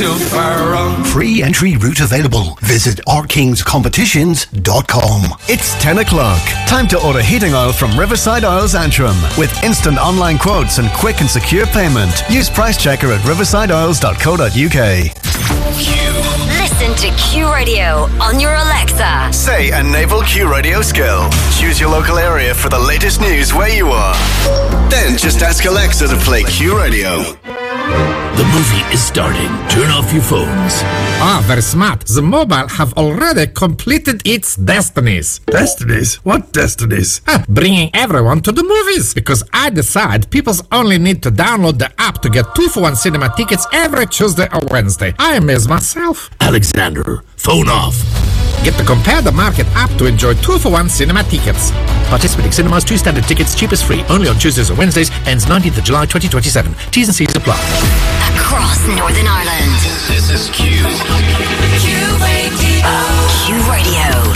too far wrong. Free entry route available. Visit ourkingscompetitions.com. It's 10 o'clock. Time to order heating oil from Riverside Oils Antrim with instant online quotes and quick and secure payment. Use price checker at riversideoils.co.uk. Listen to Q Radio on your Alexa. Say a naval Q Radio skill. Choose your local area for the latest news where you are. Then just ask Alexa to play Q Radio. The movie is starting. Turn off your phones. Ah, very smart. The mobile have already completed its destinies. Destinies? What destinies? Bringing everyone to the movies. Because I decide people only need to download the app to get 2-for-1 cinema tickets every Tuesday or Wednesday. I amaze myself. Alexander, phone off. Get the Compare the Market app to enjoy 2-for-1 cinema tickets. Participating cinemas, 2 standard tickets, cheapest free. Only on Tuesdays or Wednesdays. Ends 19th of July 2027. T's and C's apply. Across Northern Ireland. This is Q. Q Radio. Q Radio.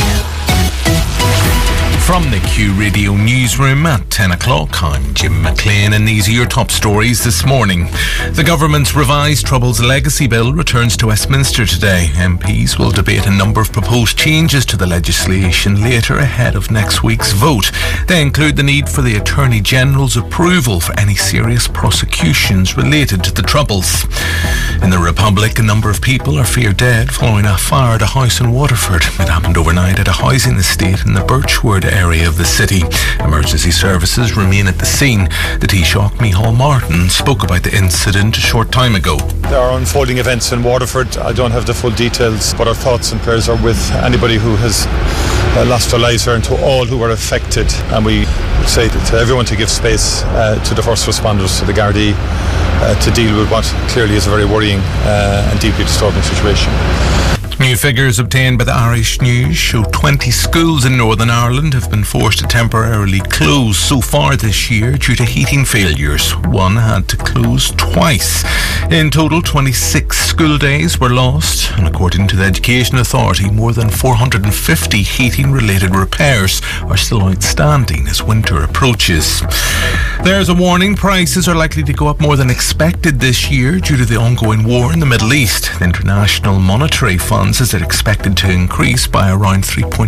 From the Q Radio newsroom at 10 o'clock, I'm Jim McLean and these are your top stories this morning. The government's revised Troubles Legacy Bill returns to Westminster today. MPs will debate a number of proposed changes to the legislation later ahead of next week's vote. They include the need for the Attorney General's approval for any serious prosecutions related to the Troubles. In the Republic, a number of people are feared dead following a fire at a house in Waterford. It happened overnight at a housing estate in the Birchwood area of the city. Emergency services remain at the scene. The Taoiseach Micheál Martin spoke about the incident a short time ago. There are unfolding events in Waterford. I don't have the full details, but our thoughts and prayers are with anybody who has lost their lives there and to all who were affected. And we say to everyone to give space to the first responders, to the Gardaí, to deal with what clearly is a very worrying and deeply disturbing situation. New figures obtained by the Irish News show 20 schools in Northern Ireland have been forced to temporarily close so far this year due to heating failures. One had to close twice. In total, 26 school days were lost, and according to the Education Authority, more than 450 heating-related repairs are still outstanding as winter approaches. There's a warning: prices are likely to go up more than expected this year due to the ongoing war in the Middle East. The International Monetary Fund says they're expected to increase by around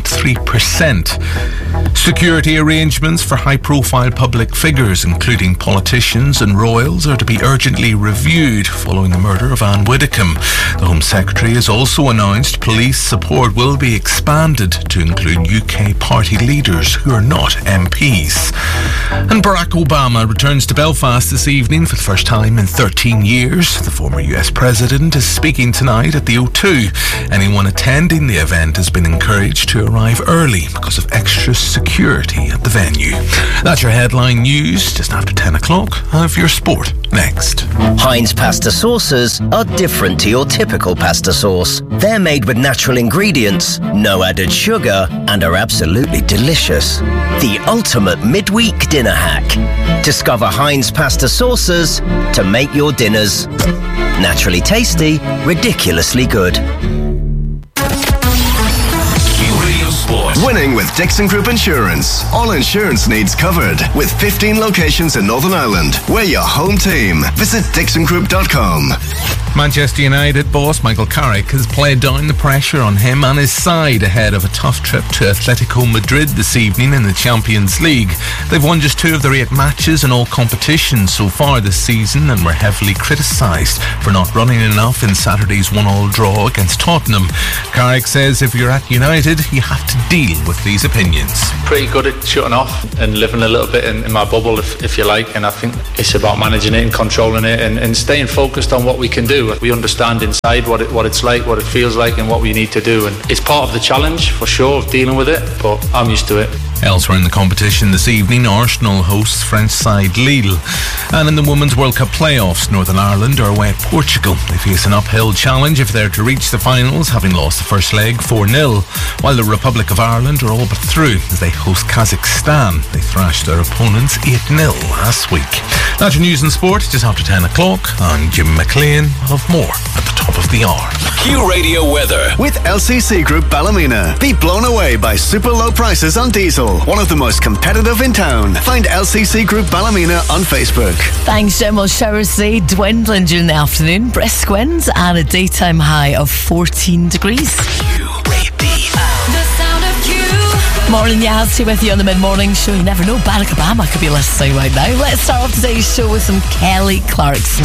3.3%. Security arrangements for high-profile public figures, including politicians and royals, are to be urgently reviewed following the murder of Anne Widdecombe. The Home Secretary has also announced police support will be expanded to include UK party leaders who are not MPs. And Barack Obama returns to Belfast this evening for the first time in 13 years. The former US President is speaking tonight at the O2. Anyone attending the event has been encouraged to arrive early because of extra security at the venue. That's your headline news. Just after 10 o'clock, have your sport next. Heinz pasta sauces are different to your typical pasta sauce. They're made with natural ingredients, no added sugar, and are absolutely delicious. The ultimate midweek dinner hack. Discover Heinz pasta sauces to make your dinners naturally tasty, ridiculously good. Winning with Dixon Group Insurance. All insurance needs covered. With 15 locations in Northern Ireland. We're your home team. Visit dixongroup.com. Manchester United boss Michael Carrick has played down the pressure on him and his side ahead of a tough trip to Atletico Madrid this evening in the Champions League. They've won just 2 of their 8 matches in all competitions so far this season and were heavily criticised for not running enough in Saturday's 1-1 draw against Tottenham. Carrick says if you're at United, you have to deal with these opinions. Pretty good at shutting off and living a little bit in my bubble, if you like, and I think it's about managing it and controlling it and staying focused on what we can do. We understand inside what it's like, what it feels like, and what we need to do, and it's part of the challenge for sure of dealing with it, but I'm used to it. Elsewhere in the competition this evening, Arsenal hosts French side Lille. And in the Women's World Cup playoffs, Northern Ireland are away at Portugal. They face an uphill challenge if they're to reach the finals, having lost the first leg 4-0, while the Republic of Ireland are all but through as they host Kazakhstan. They thrashed their opponents 8-0 last week. That's your news and sport just after 10 o'clock. I'm Jim McLean. I'll have more at the top of the hour. Q Radio weather. With LCC Group Ballymena. Be blown away by super low prices on diesel. One of the most competitive in town. Find LCC Group Ballymena on Facebook. Thanks, Jim. Well, showers today dwindling during the afternoon. Brisk winds and a daytime high of 14 degrees. The sound of Q. Morning, Yaz, here with you on the mid-morning show. You never know, Barack Obama could be listening right now. Let's start off today's show with some Kelly Clarkson.